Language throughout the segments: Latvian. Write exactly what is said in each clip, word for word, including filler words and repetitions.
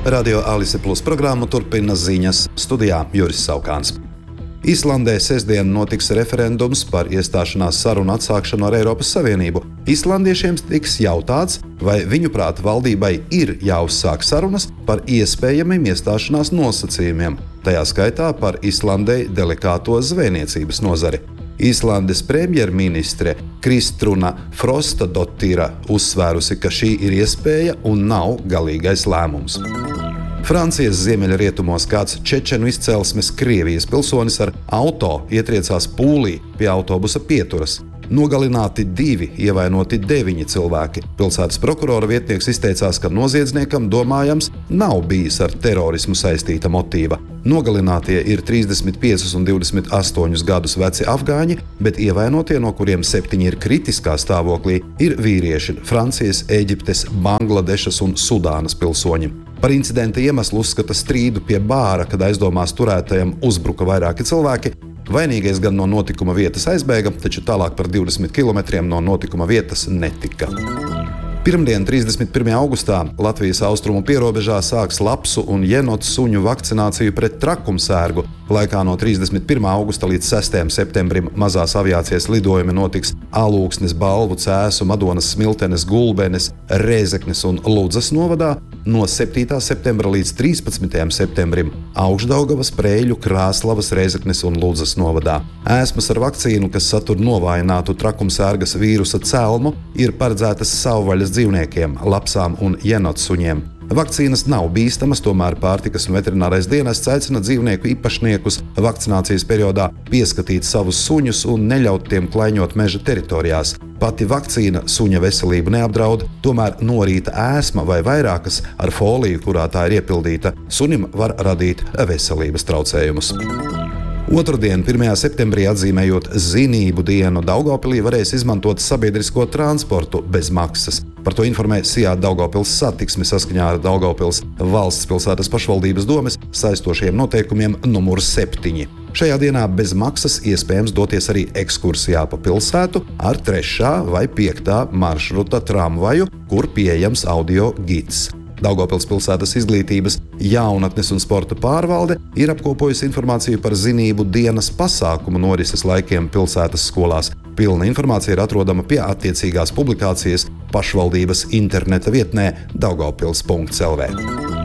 Radio Alise Plus programmu turpina ziņas, studijā Juris Saukāns. Islandē sestdien notiks referendums par iestāšanās sarunu atsākšanu ar Eiropas Savienību. Islandiešiem tiks jautāts, vai viņuprāt valdībai ir jāuzsāk sarunas par iespējamiem iestāšanās nosacījumiem, tajā skaitā par Islandei delikāto zvejniecības nozari. Islandes premjerministre Kristruna Frostadotira uzsvērusi, ka šī ir iespēja un nav galīgais lēmums. Francijas ziemeļrietumos kāds čečenu izcelsmes Krievijas pilsonis ar auto ietriecās pūlī pie autobusa pieturas. Nogalināti divi, ievainoti deviņi cilvēki. Pilsētas prokurora vietnieks izteicās, ka noziedzniekam domājams nav bijis ar terorismu saistīta motīva. Nogalinātie ir trīsdesmit piecus un divdesmit astoņus gadus veci afgāņi, bet ievainotie, no kuriem septiņi ir kritiskā stāvoklī, ir vīrieši Francijas, Ēģiptes, Bangladešas un Sudānas pilsoņi. Par incidenta iemeslu uzskata strīdu pie bāra, kad aizdomās turētajam uzbruka vairāki cilvēki. Vainīgais gan no notikuma vietas aizbēga, taču tālāk par divdesmit kilometriem no notikuma vietas netika. Pirmdien, trīsdesmit pirmajā augustā, Latvijas austrumu pierobežā sāks lapsu un jenotu suņu vakcināciju pret trakumsērgu. Laikā no trīsdesmit pirmā augusta līdz sestajam septembrim mazās aviācijas lidojumi notiks Alūksnes, Balvu, Cēsu, Madonas, Smiltenes, Gulbenes, Rēzeknes un Ludzas novadā. No septītā septembra līdz trīspadsmitajam septembrim Augšdaugavas, Preļu, Krāslavas, Rēzeknes un Ludzas novadā. Ēsmas ar vakcīnu, kas satur novājinātu trakumsērgas vīrusa celmu, ir paredzētas savvaļas dzīvniekiem, lapsām un jenotsuņiem. Vakcīnas nav bīstamas, tomēr Pārtikas un veterinārais dienests aicina dzīvnieku īpašniekus vakcinācijas periodā pieskatīt savus suņus un neļaut tiem klaiņot meža teritorijās. Pati vakcīna suņa veselību neapdraud, tomēr norīta ēsma vai vairākas ar foliju, kurā tā ir iepildīta, sunim var radīt veselības traucējumus. Otrdien, pirmajā septembrī, atzīmējot zinību dienu, Daugavpilī varēs izmantot sabiedrisko transportu bez maksas. Par to informē Sijā Daugavpils satiksme saskaņā ar Daugavpils valsts pilsētas pašvaldības domes saistošiem noteikumiem numur septiņi. Šajā dienā bez maksas iespējams doties arī ekskursijā pa pilsētu ar trešā vai piektā maršruta tramvaju, kur pieejams audio gids. Daugavpils pilsētas izglītības, jaunatnes un sporta pārvalde ir apkopojusi informāciju par zinību dienas pasākumu norises laikiem pilsētas skolās. Pilna informācija ir atrodama pie attiecīgās publikācijas pašvaldības interneta vietnē daugavpils punkts el vē.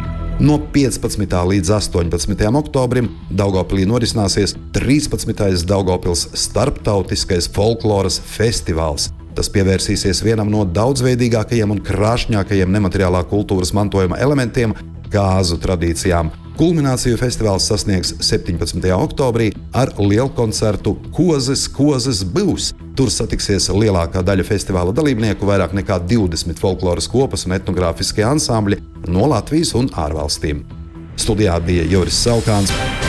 No piecpadsmitā līdz astoņpadsmitajam oktobrim Daugavpilī norisināsies trīspadsmitais Daugavpils starptautiskais folkloras festivāls. Tas pievērsīsies vienam no daudzveidīgākajiem un krāšņākajiem nemateriālā kultūras mantojuma elementiem – kāzu tradīcijām. Kulmināciju festivāls sasniegs septiņpadsmitajā oktobrī ar lielkoncertu Kozes, kozes būs. Tur satiksies lielākā daļa festivāla dalībnieku, vairāk nekā divdesmit folkloras kopas un etnogrāfiskie ansambļi no Latvijas un ārvalstīm. Studijā bija Juris Saukāns.